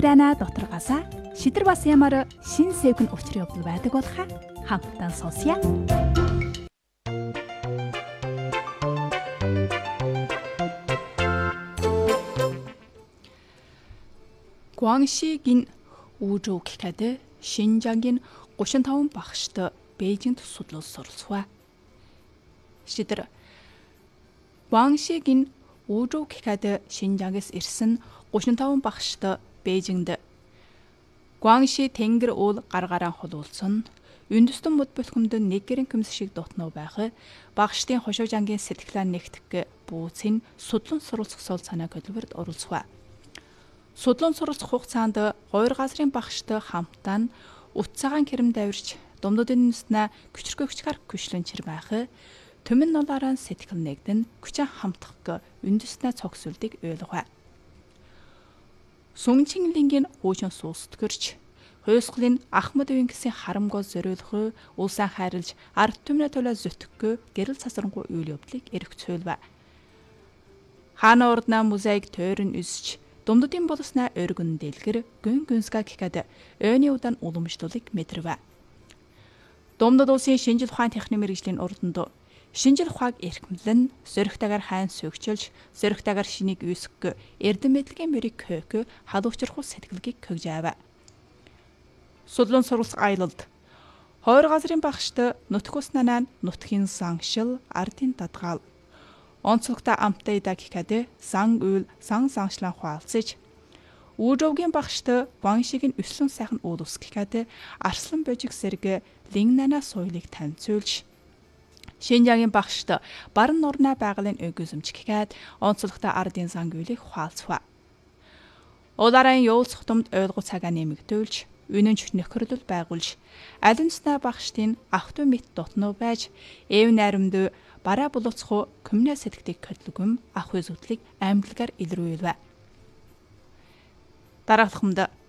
Украина дотроогоосаа шидэр бас ямар шин сэвгэн учрын явдал байдаг болохаа хамтдаа сонсъё. Гуаншигийн Ужоу гэхэд Шинжангийн 35 багшд Бээжинд судлал суралцваа. Шидэр Гуаншигийн Ужоу гэхэд Шинжангаас ирсэн 35 багшд Бээжинд Гуанши тэнгэр уул гаргаараа холуулсан үндэстэн мод бүлхэмдэн нэгэрэн көмс шиг дотноо байх багштын хошоожангийн сэтгэлээ нэгтгэх бүүцийн судлан суралцах санааг хөдөлгөрт оруулцваа. Судлан суралцах хугацаанд хоёр газрын багшд хамтдаа утсаагаан хэрэм давирч думдуудын нүснэ күчргөгчгөр күшлэнчэр байх төмөн нолаараа сэтгэл нэгдэн күчэн хамтах үндэснэ цогсолдыг ойлгов. Сүнчинлингийн хуучин суустгэрч хөөсглийн Ахмад Винксийн харамгоо зориулах улсаа хайрлж ард түмнэ төлөө зүтгэх гэрэл цасрангуй үйл явдлыг эргцүүлв. Хаана орднаа музейг тойрон үсч думдуудын болснаа өргөн дэлгэр гүн гүнсга гэхэд өөний удаан уламжлуулыг мэдэрв. Думдууд улсын шинжил ухаан техникийн мэргэжлийн урданд шинжил ухааг эрхэмлэн зөрөгтэйгээр хайн сөгчөлж зөрөгтэйгээр шинийг үүсгэх эрдэм мэдлэгийн мөрийг хөөх халуучрах сэтгэлгийг хөгжөөв. Судлан суралцах аялалд хоёр газрын багшд нутгус нанаа нутгийн саншил ардын дадгаал онцлогтой амттай да гэхэд сан уйл сан саншлан хуалцаж Ужоугийн багшд Гуаншигийн өслөн сайхан уул ус гэхэд арслан божиг сэрэг лингнана соёлыг таньцуулж Шинжангийн багшд баран нурнаа байгалийн өгөөсөмж гэхэд онцлогтой ардын сан уйлыг хуалцваа. Улаарын явуулах тумд ойлгох цагаа нэмэгдүүлж үнэнч нөхөрлөл байгуулж аль нүснэ багштын ах トゥ мэт дотноо байж эв найрамд бараа болоцхоо коммуниа сэтгэдэг хөдөлгөм ах үзүүдлийг амьдлагаар илрүүлвэ. Дараалагамд